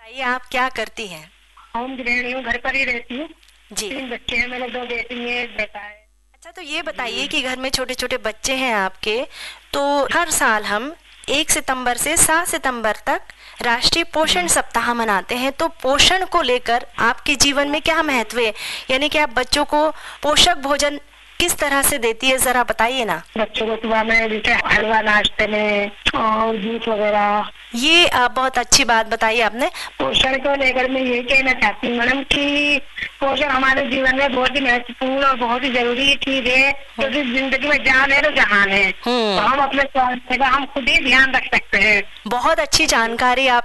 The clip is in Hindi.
ये आप क्या करती हैं? होम गृहिणी हूँ, घर पर ही रहती हूँ। जी। 3 बच्चे हैं मेरे, 2 बेटी हैं, 1 बेटा है। अच्छा, तो ये बताइए जी। कि घर में छोटे छोटे बच्चे हैं आपके, तो हर साल हम 1 सितंबर से 7 सितंबर तक राष्ट्रीय पोषण सप्ताह मनाते हैं, तो पोषण को लेकर आपके जीवन में क्या महत्व है? यानी कि आप बच्चों को पोषक भोजन किस तरह से देती है, जरा बताइए ना। बच्चों को सुबह में जैसे हलवा नाश्ते में और जूस वगैरह। ये बहुत अच्छी बात बताई आपने। पोषण को लेकर मैं ये कहना चाहती हूँ मैडम कि पोषण हमारे जीवन में बहुत ही महत्वपूर्ण और बहुत ही जरूरी चीज है, क्योंकि जिंदगी में जान है तो जहान है। तो हम अपने स्वास्थ्य का हम खुद ही ध्यान रख सकते हैं। बहुत अच्छी जानकारी आप